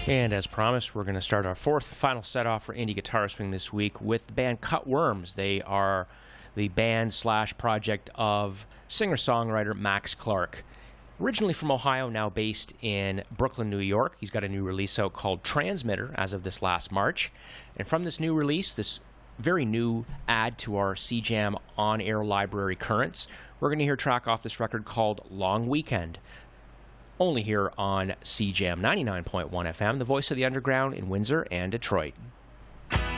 And as promised, we're going to start our fourth final set off for Indie Guitar Swing this week with the band Cutworms. They are the band / project of singer-songwriter Max Clark. Originally from Ohio, now based in Brooklyn, New York. He's got a new release out called Transmitter as of this last March. And from this new release, this very new add to our CJAM on-air library currents, we're going to hear a track off this record called Long Weekend. Only here on CJAM 99.1 FM, the voice of the underground in Windsor and Detroit.